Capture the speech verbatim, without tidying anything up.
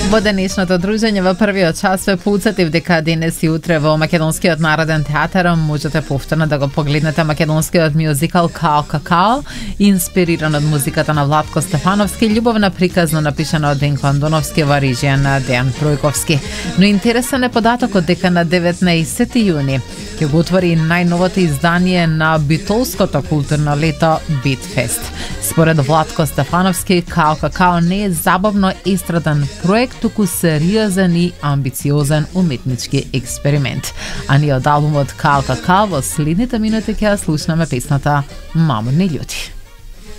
Во денешното дружење во првиот час ве поутсетив дека денес и утре во Македонскиот народен театар можете повторно да го погледнете македонскиот мюзикал Као Какао, инспириран од музиката на Владко Стефановски, љубовна приказно напишана од Денко Андоновски во режија на Дејан Пројковски. Но интересен е податокот дека на деветнаесети јуни ќе го отвори најновото издание на битолското културно лето Битфест. Според Владко Стефановски, Као Какао не е забавно естраден проект, туку сериозен и амбициозен уметнички експеримент. А ние од албумот Као Какао во следните минути ќе ја слушнеме песната Мамурни људи.